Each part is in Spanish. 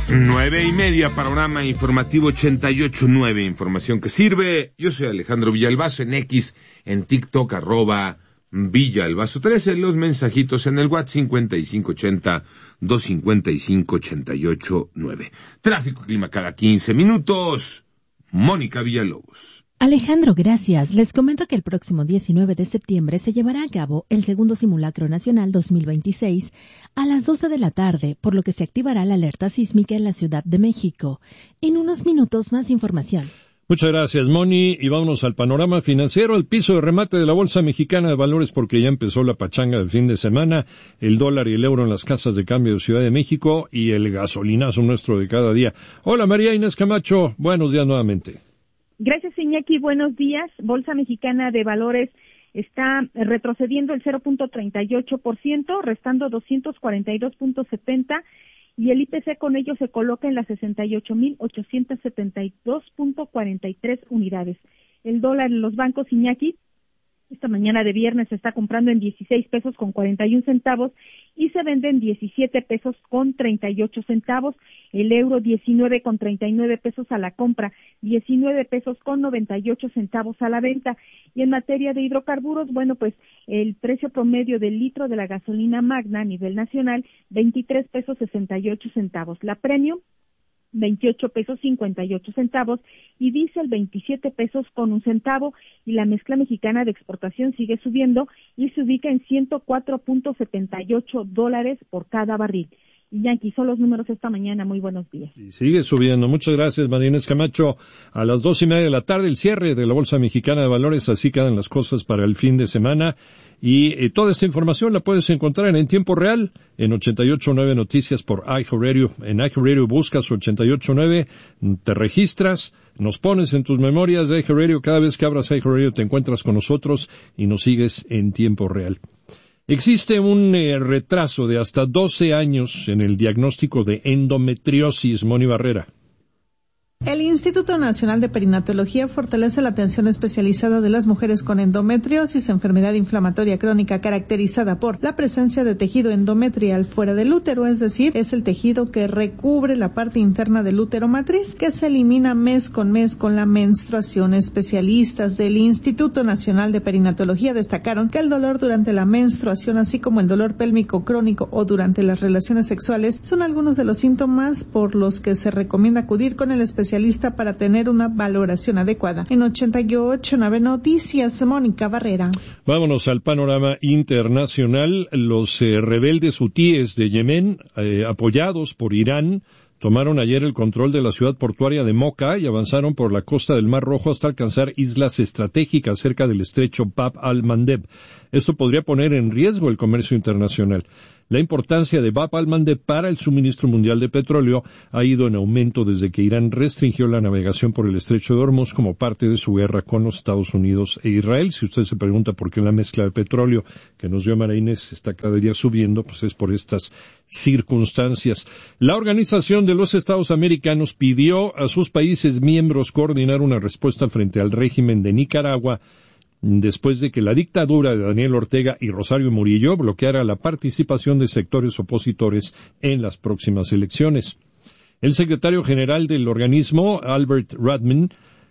9:30, panorama informativo 88.9, información que sirve. Yo soy Alejandro Villalbazo, en X, en TikTok, @Villalbazo13, los mensajitos en el WhatsApp 5580-255-88.9. Tráfico y clima cada 15 minutos. Mónica Villalobos. Alejandro, gracias. Les comento que el próximo 19 de septiembre se llevará a cabo el segundo simulacro nacional 2026 a las 12 de la tarde, por lo que se activará la alerta sísmica en la Ciudad de México. En unos minutos más información. Muchas gracias, Moni, y vámonos al panorama financiero, el piso de remate de la Bolsa Mexicana de Valores, porque ya empezó la pachanga del fin de semana, el dólar y el euro en las casas de cambio de Ciudad de México y el gasolinazo nuestro de cada día. Hola, María Inés Camacho, buenos días nuevamente. Gracias, Iñaki. Buenos días. Bolsa Mexicana de Valores está retrocediendo el 0.38%, restando 242.70, y el IPC con ello se coloca en las 68.872.43 unidades. El dólar en los bancos, Iñaki, esta mañana de viernes se está comprando en 16 pesos con 41 centavos y se vende en 17 pesos con 38 centavos. El euro 19 con 39 pesos a la compra, 19 pesos con 98 centavos a la venta. Y en materia de hidrocarburos, bueno, pues el precio promedio del litro de la gasolina magna a nivel nacional, 23 pesos 68 centavos. La premium, 28 pesos 58 centavos, y diésel 27 pesos con 1 centavo, y la mezcla mexicana de exportación sigue subiendo y se ubica en $104.78 por cada barril. Y Yankee, son los números esta mañana. Muy buenos días. Y sigue subiendo. Muchas gracias, María Inés Camacho. A las 2:30 de la tarde, el cierre de la Bolsa Mexicana de Valores. Así quedan las cosas para el fin de semana. Y toda esta información la puedes encontrar en tiempo real en 88.9 Noticias por iHeartRadio. En iHeartRadio buscas 88.9, te registras, nos pones en tus memorias de iHeartRadio. Cada vez que abras iHeartRadio te encuentras con nosotros y nos sigues en tiempo real. Existe un retraso de hasta 12 años en el diagnóstico de endometriosis, Moni Barrera. El Instituto Nacional de Perinatología fortalece la atención especializada de las mujeres con endometriosis, enfermedad inflamatoria crónica caracterizada por la presencia de tejido endometrial fuera del útero, es decir, es el tejido que recubre la parte interna del útero matriz, que se elimina mes con la menstruación. Especialistas del Instituto Nacional de Perinatología destacaron que el dolor durante la menstruación, así como el dolor pélvico crónico o durante las relaciones sexuales, son algunos de los síntomas por los que se recomienda acudir con el especialista para tener una valoración adecuada. En 88.9 Noticias, Mónica Barrera. Vámonos al panorama internacional. Los rebeldes hutíes de Yemen, apoyados por Irán, tomaron ayer el control de la ciudad portuaria de Mocha y avanzaron por la costa del Mar Rojo hasta alcanzar islas estratégicas cerca del estrecho Bab al-Mandeb. Esto podría poner en riesgo el comercio internacional. La importancia de Bab al-Mandeb para el suministro mundial de petróleo ha ido en aumento desde que Irán restringió la navegación por el estrecho de Hormuz como parte de su guerra con los Estados Unidos e Israel. Si usted se pregunta por qué la mezcla de petróleo que nos dio María Inés está cada día subiendo, pues es por estas circunstancias. La Organización de los Estados Americanos pidió a sus países miembros coordinar una respuesta frente al régimen de Nicaragua después de que la dictadura de Daniel Ortega y Rosario Murillo bloqueara la participación de sectores opositores en las próximas elecciones. El secretario general del organismo, Albert Radman,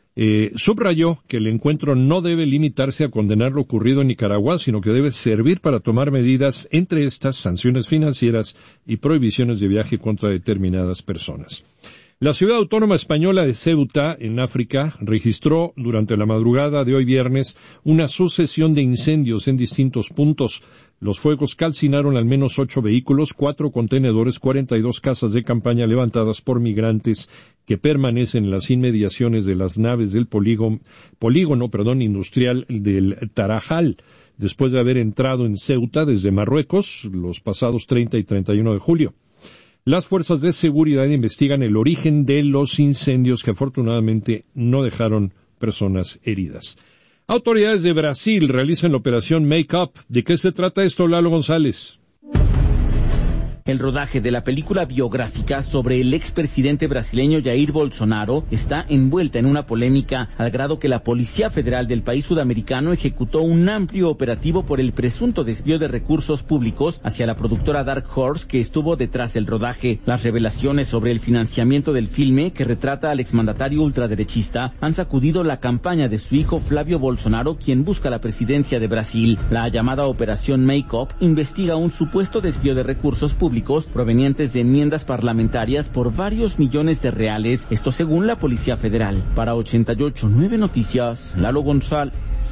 subrayó que el encuentro no debe limitarse a condenar lo ocurrido en Nicaragua, sino que debe servir para tomar medidas, entre estas sanciones financieras y prohibiciones de viaje contra determinadas personas. La ciudad autónoma española de Ceuta, en África, registró durante la madrugada de hoy viernes una sucesión de incendios en distintos puntos. Los fuegos calcinaron al menos 8 vehículos, 4 contenedores, 42 casas de campaña levantadas por migrantes que permanecen en las inmediaciones de las naves del polígono industrial del Tarajal, después de haber entrado en Ceuta desde Marruecos los pasados 30 y 31 de julio. Las fuerzas de seguridad investigan el origen de los incendios que afortunadamente no dejaron personas heridas. Autoridades de Brasil realizan la operación Make Up. ¿De qué se trata esto, Lalo González? El rodaje de la película biográfica sobre el expresidente brasileño Jair Bolsonaro está envuelta en una polémica al grado que la Policía Federal del país sudamericano ejecutó un amplio operativo por el presunto desvío de recursos públicos hacia la productora Dark Horse que estuvo detrás del rodaje. Las revelaciones sobre el financiamiento del filme, que retrata al exmandatario ultraderechista, han sacudido la campaña de su hijo Flavio Bolsonaro, quien busca la presidencia de Brasil. La llamada Operación Make-up investiga un supuesto desvío de recursos públicos provenientes de enmiendas parlamentarias por varios millones de reales, esto según la Policía Federal. Para 88.9 Noticias, Lalo González.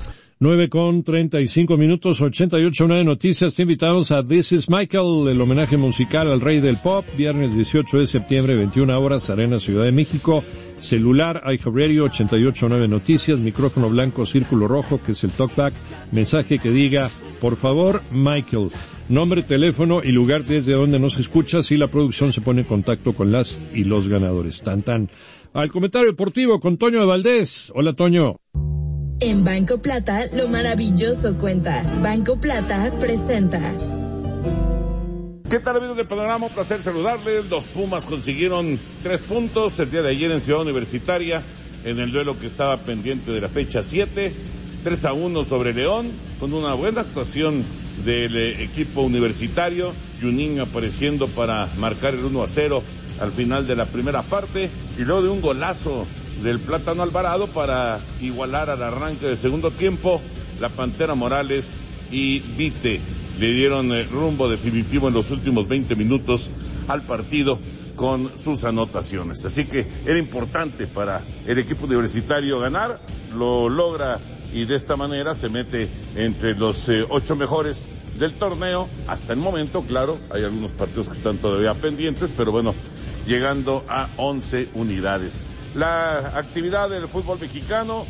9:35, 88.9 Noticias. Te invitamos a This is Michael, el homenaje musical al rey del pop, viernes 18 de septiembre, 21 horas, Arena Ciudad de México. Celular, iHeartRadio, 88.9 Noticias, micrófono blanco, círculo rojo, que es el talkback, mensaje que diga, por favor, Michael. Nombre, teléfono y lugar desde donde nos escuchas, y la producción se pone en contacto con las y los ganadores. Tan. Al comentario deportivo con Toño de Valdés. Hola, Toño. En Banco Plata, lo maravilloso cuenta. Banco Plata presenta. ¿Qué tal, amigos de Panorama? Un placer saludarles. Los Pumas consiguieron 3 puntos el día de ayer en Ciudad Universitaria, en el duelo que estaba pendiente de la fecha 7, 3-1 sobre León, con una buena actuación del equipo universitario. Junín apareciendo para marcar el 1-0 al final de la primera parte, y luego de un golazo del Plátano Alvarado para igualar al arranque del segundo tiempo. La Pantera Morales y Vite le dieron rumbo definitivo en los últimos 20 minutos al partido con sus anotaciones. Así que era importante para el equipo universitario ganar, lo logra, y de esta manera se mete entre los 8 mejores del torneo. Hasta el momento, claro, hay algunos partidos que están todavía pendientes, pero bueno, llegando a 11 unidades. La actividad del fútbol mexicano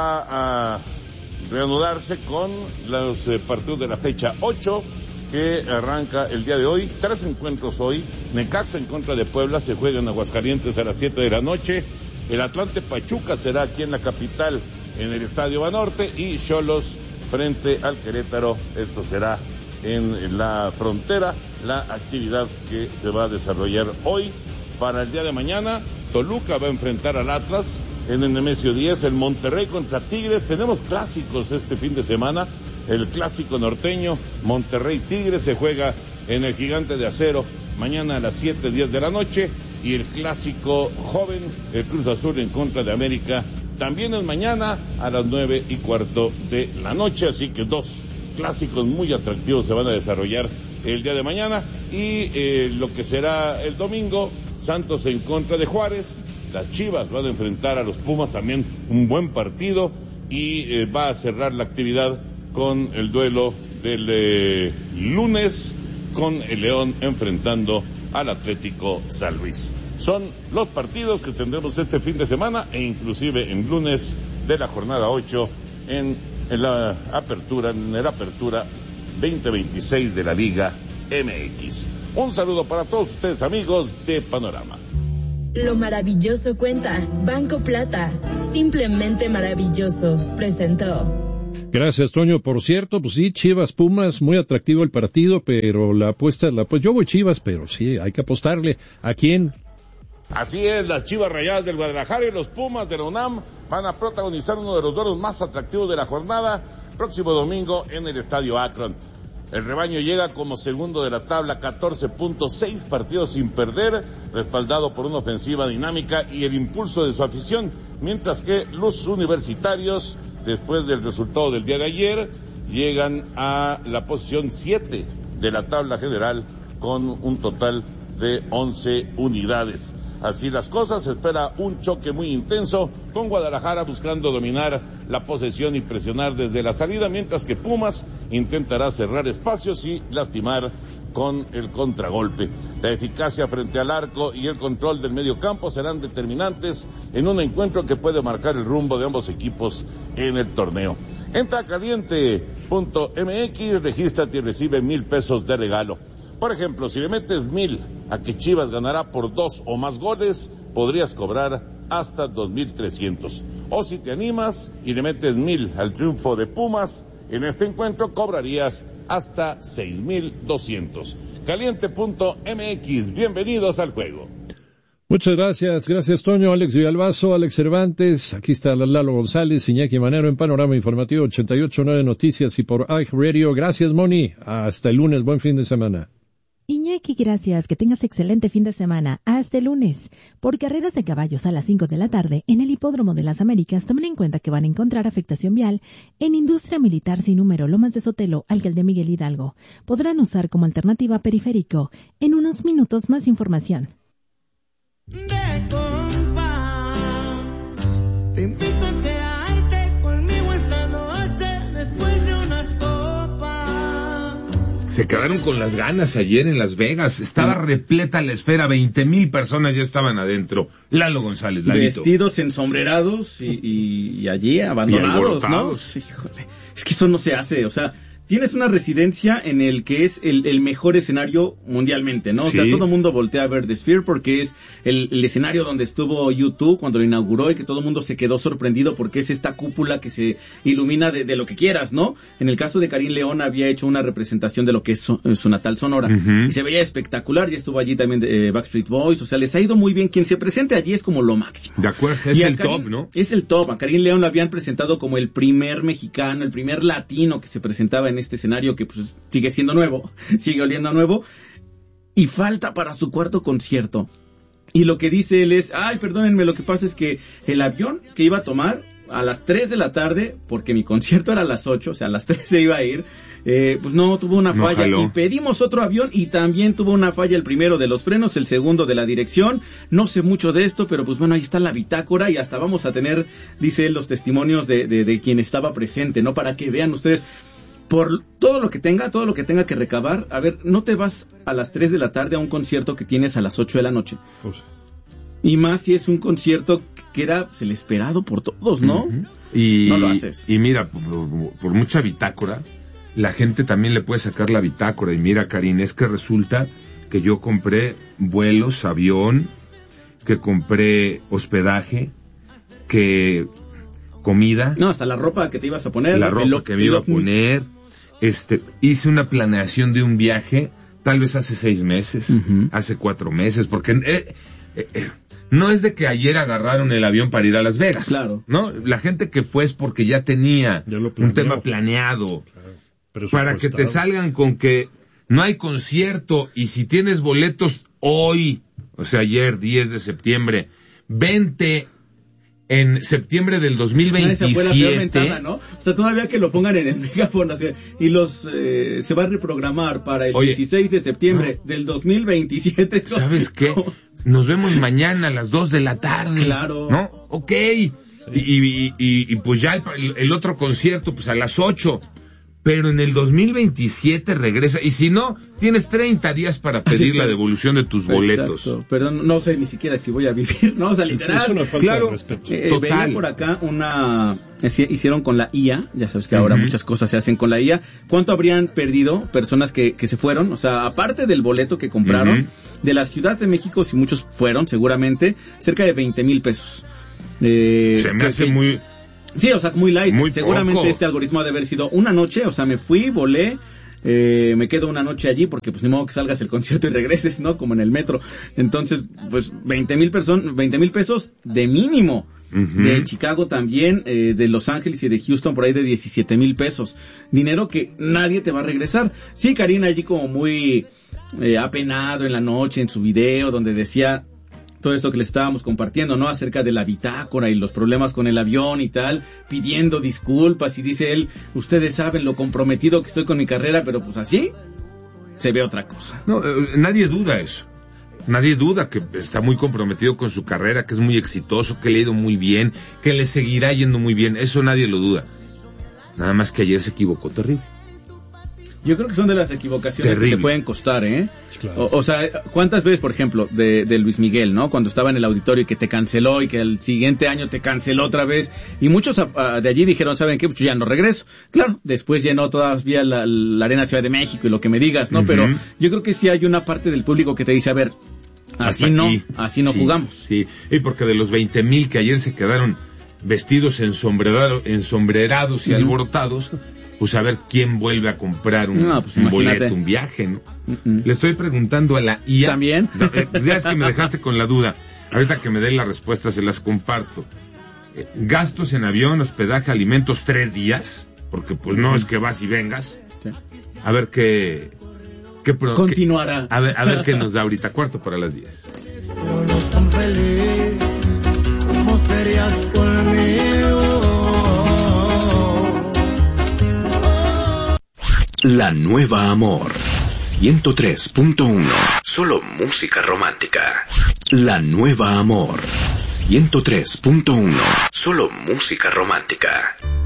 va a reanudarse con los partidos de la fecha 8, que arranca el día de hoy. 3 encuentros hoy. Necaxa en contra de Puebla se juega en Aguascalientes a las 7 de la noche. El Atlante Pachuca será aquí en la capital, en el Estadio Banorte, y Xolos frente al Querétaro. Esto será en la Frontera, la actividad que se va a desarrollar hoy. Para el día de mañana, Toluca va a enfrentar al Atlas en el Nemesio 10, el Monterrey contra Tigres. Tenemos clásicos este fin de semana. El clásico norteño, Monterrey Tigres, se juega en el Gigante de Acero mañana a las 7:10 de la noche. Y el clásico joven, el Cruz Azul en contra de América, también es mañana a las 9:15 de la noche. Así que 2 clásicos muy atractivos se van a desarrollar el día de mañana. Y lo que será el domingo, Santos en contra de Juárez. Las Chivas van a enfrentar a los Pumas, también un buen partido. Y va a cerrar la actividad con el duelo del lunes, con el León enfrentando al Atlético San Luis. Son los partidos que tendremos este fin de semana, e inclusive en lunes de la jornada 8 en la apertura 2026 de la Liga MX. Un saludo para todos ustedes, amigos de Panorama. Lo maravilloso cuenta. Banco Plata, simplemente maravilloso, presentó. Gracias, Toño. Por cierto, pues sí, Chivas Pumas, muy atractivo el partido, pero la apuesta, pues yo voy Chivas, pero sí, hay que apostarle. ¿A quién? Así es, las Chivas Rayadas del Guadalajara y los Pumas de la UNAM van a protagonizar uno de los duelos más atractivos de la jornada, próximo domingo en el Estadio Akron. El rebaño llega como segundo de la tabla, 14 puntos, 6 partidos sin perder, respaldado por una ofensiva dinámica y el impulso de su afición, mientras que los universitarios, después del resultado del día de ayer, llegan a la posición 7 de la tabla general con un total de 11 unidades. Así las cosas, se espera un choque muy intenso, con Guadalajara buscando dominar la posesión y presionar desde la salida, mientras que Pumas intentará cerrar espacios y lastimar con el contragolpe. La eficacia frente al arco y el control del medio campo serán determinantes en un encuentro que puede marcar el rumbo de ambos equipos en el torneo. Entra a caliente.mx, regístrate y recibe 1,000 pesos de regalo. Por ejemplo, si le metes 1,000 a que Chivas ganará por 2 o más goles, podrías cobrar hasta 2,300. O si te animas y le metes 1,000 al triunfo de Pumas, en este encuentro cobrarías hasta 6,200. caliente.mx. Bienvenidos al juego. Muchas gracias Toño, Alex Villalbazo, Alex Cervantes, aquí está Lalo González, Iñaki Manero en Panorama Informativo 88.9 Noticias y por iHeartRadio. Gracias, Moni, hasta el lunes, buen fin de semana. Iñaki, gracias, que tengas excelente fin de semana, hasta el lunes. Por carreras de caballos a las 5 de la tarde en el Hipódromo de las Américas, tomen en cuenta que van a encontrar afectación vial en Industria Militar Sin Número, Lomas de Sotelo, Alcaldía Miguel Hidalgo. Podrán usar como alternativa periférico. En unos minutos más información. De compás, te invito a quedarte conmigo esta noche después de unas copas. Se quedaron con las ganas ayer en Las Vegas. Estaba repleta la esfera, 20,000 personas ya estaban adentro. Lalo González, Lalito. Vestidos ensombrerados y allí abandonados, ¿no? Híjole, es que eso no se hace, o sea, tienes una residencia en el que es el mejor escenario mundialmente, ¿no? Sí. O sea, todo el mundo voltea a ver The Sphere porque es el escenario donde estuvo U2 cuando lo inauguró y que todo el mundo se quedó sorprendido porque es esta cúpula que se ilumina de lo que quieras, ¿no? En el caso de Karim León había hecho una representación de lo que es su natal Sonora y se veía espectacular, ya estuvo allí también Backstreet Boys, o sea, les ha ido muy bien, quien se presente allí es como lo máximo. De acuerdo, es el top, ¿no? Es el top, a Karim León lo habían presentado como el primer mexicano, el primer latino que se presentaba en este escenario que pues sigue siendo nuevo, sigue oliendo a nuevo y falta para su cuarto concierto. Y lo que dice él es, ay, perdónenme, lo que pasa es que el avión que iba a tomar a las 3 de la tarde, porque mi concierto era a las 8, o sea, a las 3 se iba a ir, pues no, tuvo una falla jaló. y pedimos otro avión y también tuvo una falla, el primero de los frenos, el segundo de la dirección. No sé mucho de esto, pero pues bueno, ahí está la bitácora y hasta vamos a tener, dice él, los testimonios de quien estaba presente, ¿no? Para que vean ustedes, por todo lo que tenga que recabar, a ver, no te vas a las 3 de la tarde a un concierto que tienes a las 8 de la noche. Pues, Y más si es un concierto que era pues, el esperado por todos, ¿no? Y, no lo haces. Y mira, por mucha bitácora, la gente también le puede sacar la bitácora. Y mira, Karin, es que resulta que yo compré vuelos, avión, que compré hospedaje, que comida. No, hasta la ropa que te ibas a poner. La ropa que me iba a poner. Hice una planeación de un viaje, tal vez hace 6 meses, hace 4 meses, porque no es de que ayer agarraron el avión para ir a Las Vegas. Claro. ¿No? La gente que fue es porque ya tenía un tema planeado. Claro. Para que te salgan con que no hay concierto y si tienes boletos hoy, o sea, ayer, 10 de septiembre, 20 en septiembre del 2027. Esa fue la peor mentada, ¿no? O sea, todavía que lo pongan en el megáfono, o sea, y se va a reprogramar para el 16 de septiembre del 2027. ¿Sabes qué? Nos vemos mañana a las 2 de la tarde. Claro. ¿No? Ok. Y pues ya el otro concierto, pues a las 8. Pero en el 2027 regresa. Y si no, tienes 30 días para pedir la devolución de tus boletos. Exacto. Perdón, no sé ni siquiera si voy a vivir, ¿no? O sea, literal. Es una falta de respeto. Veía por acá hicieron con la IA, ya sabes que ahora muchas cosas se hacen con la IA. ¿Cuánto habrían perdido personas que se fueron? O sea, aparte del boleto que compraron, de la Ciudad de México, si muchos fueron, seguramente, cerca de 20,000 pesos. Se me hace muy... Sí, o sea, muy light. Muy seguramente poco. Este algoritmo ha de haber sido una noche, o sea, me fui, volé, me quedo una noche allí porque pues ni modo que salgas el concierto y regreses, ¿no? Como en el metro. Entonces, pues 20,000 pesos de mínimo. De Chicago también, de Los Ángeles y de Houston por ahí de 17,000 pesos. Dinero que nadie te va a regresar. Sí, Karina allí como muy apenado en la noche en su video donde decía todo esto que le estábamos compartiendo, ¿no? Acerca de la bitácora y los problemas con el avión y tal, pidiendo disculpas y dice él, ustedes saben lo comprometido que estoy con mi carrera, pero pues así se ve otra cosa. No, nadie duda eso. Nadie duda que está muy comprometido con su carrera, que es muy exitoso, que le ha ido muy bien, que le seguirá yendo muy bien. Eso nadie lo duda. Nada más que ayer se equivocó terrible. Yo creo que son de las equivocaciones terrible. Que te pueden costar, ¿eh? Claro. O sea, ¿cuántas veces, por ejemplo, de Luis Miguel, ¿no? Cuando estaba en el auditorio y que te canceló y que el siguiente año te canceló otra vez. Y muchos de allí dijeron, ¿saben qué? Pues yo ya no regreso. Claro, después llenó todavía la Arena Ciudad de México y lo que me digas, ¿no? Pero yo creo que sí hay una parte del público que te dice, a ver, así no jugamos. Sí, y porque de los 20,000 que ayer se quedaron vestidos ensombrerados y alborotados, pues a ver quién vuelve a comprar un boleto, un viaje, ¿no? Le estoy preguntando a la IA. ¿También? Ya es que me dejaste con la duda. Ahorita que me dé la respuesta se las comparto. Gastos en avión, hospedaje, alimentos 3 días, porque pues no es que vas y vengas. Sí. A ver qué continuará. A ver qué nos da ahorita, 9:45. Pero no tan feliz como serías conmigo. La Nueva Amor 103.1. Solo música romántica. La Nueva Amor 103.1. Solo música romántica.